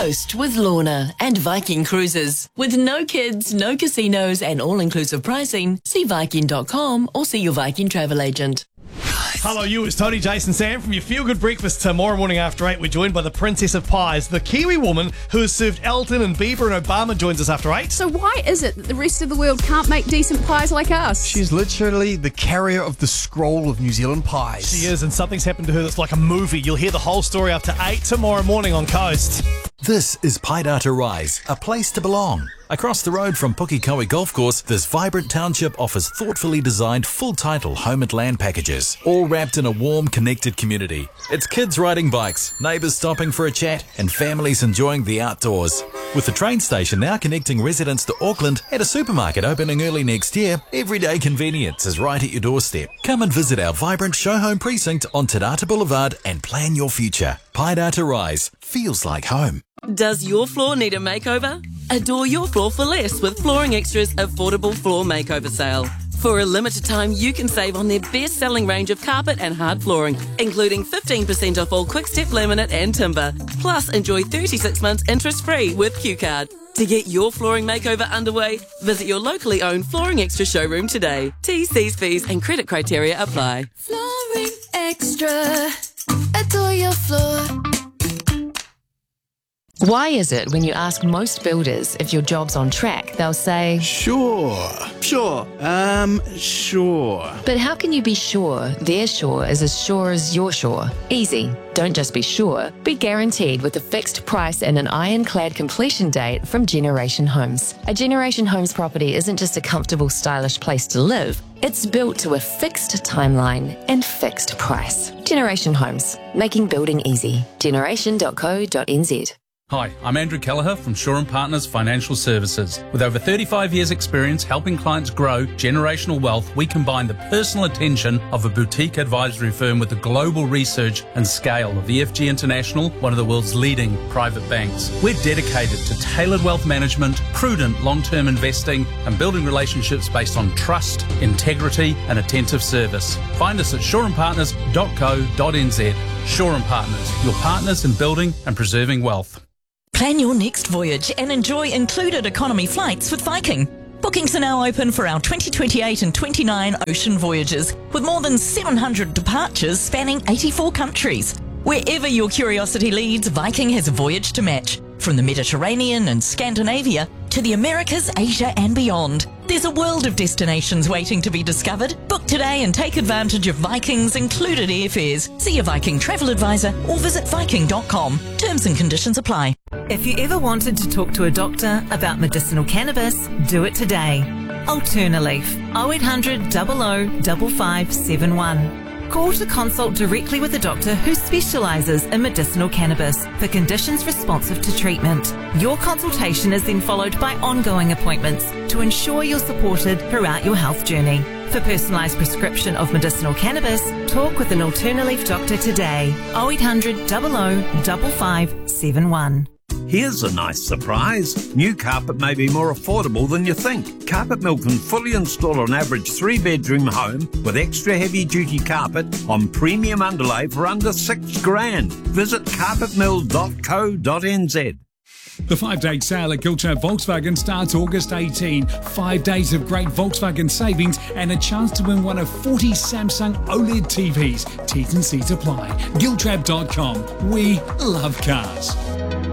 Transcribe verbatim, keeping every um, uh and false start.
Coast with Lorna and Viking Cruises. With no kids, no casinos and all-inclusive pricing, see Viking dot com or see your Viking travel agent. Hello, you. It's Tony, Jason, Sam from your Feel Good Breakfast. Tomorrow morning after eight, we're joined by the Princess of Pies, the Kiwi woman who has served Elton and Bieber and Obama, joins us after eight. So why is it that the rest of the world can't make decent pies like us? She's literally the carrier of the scroll of New Zealand pies. She is, and something's happened to her that's like a movie. You'll hear the whole story after eight tomorrow morning on Coast. This is Paidata Rise, a place to belong. Across the road from Pukikoe Golf Course, this vibrant township offers thoughtfully designed full-title home and land packages, all wrapped in a warm, connected community. It's kids riding bikes, neighbours stopping for a chat, and families enjoying the outdoors. With the train station now connecting residents to Auckland and a supermarket opening early next year, everyday convenience is right at your doorstep. Come and visit our vibrant show home precinct on Te Rata Boulevard and plan your future. Paidata Rise feels like home. Does your floor need a makeover? Adore your floor for less with Flooring Extra's affordable floor makeover sale. For a limited time, you can save on their best-selling range of carpet and hard flooring, including fifteen percent off all Quickstep laminate and timber. Plus, enjoy thirty-six months interest-free with Q Card. To get your flooring makeover underway, visit your locally owned Flooring Extra showroom today. T's, C's, fees and credit criteria apply. Flooring Extra. Adore your floor. Why is it when you ask most builders if your job's on track, they'll say, Sure, sure, um, sure. But how can you be sure their sure is as sure as your sure? Easy. Don't just be sure, be guaranteed with a fixed price and an ironclad completion date from Generation Homes. A Generation Homes property isn't just a comfortable, stylish place to live. It's built to a fixed timeline and fixed price. Generation Homes, making building easy. generation dot co dot n z. Hi, I'm Andrew Kelleher from Shaw and Partners Financial Services. With over thirty-five years experience helping clients grow generational wealth, we combine the personal attention of a boutique advisory firm with the global research and scale of E F G International, one of the world's leading private banks. We're dedicated to tailored wealth management, prudent long-term investing, and building relationships based on trust, integrity, and attentive service. Find us at shaw and partners dot co dot n z. Shaw and Partners, your partners in building and preserving wealth. Plan your next voyage and enjoy included economy flights with Viking. Bookings are now open for our twenty twenty-eight and twenty-nine ocean voyages, with more than seven hundred departures spanning eighty-four countries. Wherever your curiosity leads, Viking has a voyage to match. From the Mediterranean and Scandinavia to the Americas, Asia and beyond. There's a world of destinations waiting to be discovered. Book today and take advantage of Viking's included airfares. See a Viking travel advisor or visit viking dot com. Terms and conditions apply. If you ever wanted to talk to a doctor about medicinal cannabis, do it today. Alternaleaf, oh eight hundred, oh oh, five five seven one. Call to consult directly with a doctor who specialises in medicinal cannabis for conditions responsive to treatment. Your consultation is then followed by ongoing appointments to ensure you're supported throughout your health journey. For personalised prescription of medicinal cannabis, talk with an Alternaleaf doctor today. oh eight hundred, oh oh, five five seven one. Here's a nice surprise. New carpet may be more affordable than you think. Carpet Mill can fully install an average three-bedroom home with extra heavy-duty carpet on premium underlay for under six grand. Visit carpet mill dot co dot n z. The five-day sale at Giltrap Volkswagen starts August eighteenth. Five days of great Volkswagen savings and a chance to win one of forty Samsung OLED T Vs. T's and C's apply. Giltrap dot com. We love cars.